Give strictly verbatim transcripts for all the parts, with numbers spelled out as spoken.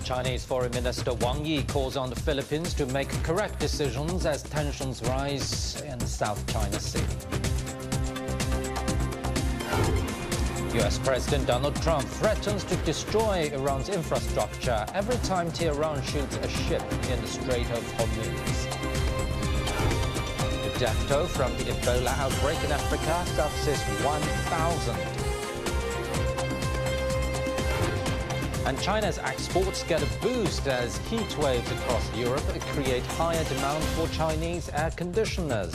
Chinese Foreign Minister Wang Yi calls on the Philippines to make correct decisions as tensions rise in the South China Sea. U S President Donald Trump threatens to destroy Iran's infrastructure every time Tehran shoots a ship in the Strait of Hormuz. The death toll from the Ebola outbreak in Africa surpasses one thousand. And China's exports get a boost as heat waves across Europe create higher demand for Chinese air conditioners.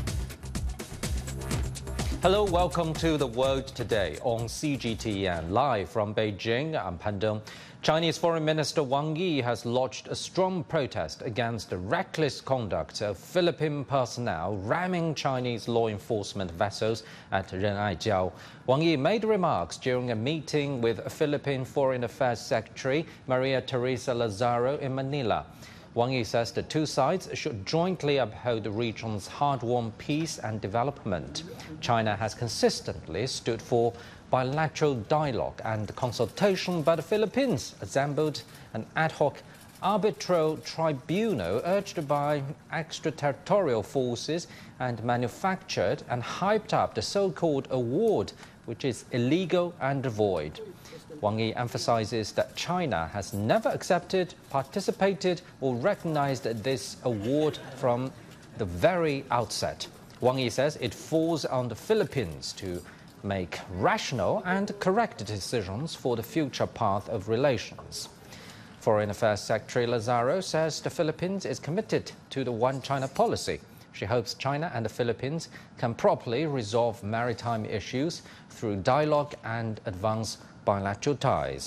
Hello, welcome to The World Today on C G T N. Live from Beijing, I'm Pan Dong. Chinese Foreign Minister Wang Yi has lodged a strong protest against the reckless conduct of Philippine personnel ramming Chinese law enforcement vessels at Renaijiao. Wang Yi made remarks during a meeting with Philippine Foreign Affairs Secretary Maria Teresa Lazaro in Manila. Wang Yi says the two sides should jointly uphold the region's hard-won peace and development. China has consistently stood for bilateral dialogue and consultation, but the Philippines assembled an ad hoc arbitral tribunal urged by extraterritorial forces and manufactured and hyped up the so-called award, which is illegal and void. Wang Yi emphasizes that China has never accepted, participated or recognized this award from the very outset. Wang Yi says it falls on the Philippines to make rational and correct decisions for the future path of relations. Foreign Affairs Secretary Lazaro says the Philippines is committed to the One China policy. She hopes China and the Philippines can properly resolve maritime issues through dialogue and advance bilateral ties.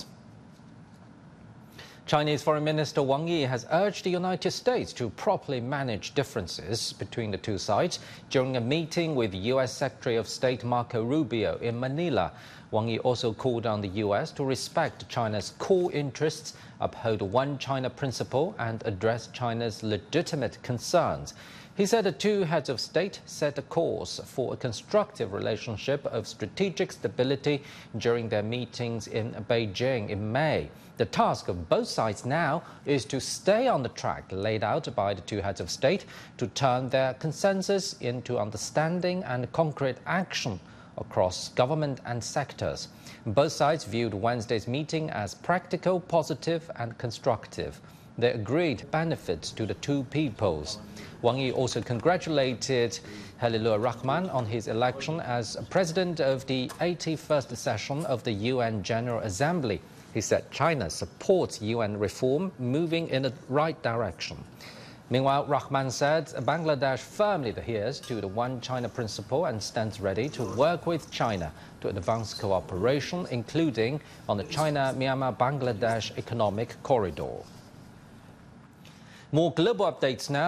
Chinese Foreign Minister Wang Yi has urged the United States to properly manage differences between the two sides during a meeting with U S Secretary of State Marco Rubio in Manila. Wang Yi also called on the U S to respect China's core interests, uphold the One China principle, and address China's legitimate concerns. He said the two heads of state set a course for a constructive relationship of strategic stability during their meetings in Beijing in May. The task of both sides now is to stay on the track laid out by the two heads of state to turn their consensus into understanding and concrete action across government and sectors. Both sides viewed Wednesday's meeting as practical, positive and constructive. They agreed benefits to the two peoples. Wang Yi also congratulated Khalilur Rahman on his election as president of the eighty-first session of the U N General Assembly. He said China supports U N reform moving in the right direction. Meanwhile, Rahman said Bangladesh firmly adheres to the One China principle and stands ready to work with China to advance cooperation, including on the China-Myanmar-Bangladesh economic corridor. More global updates now.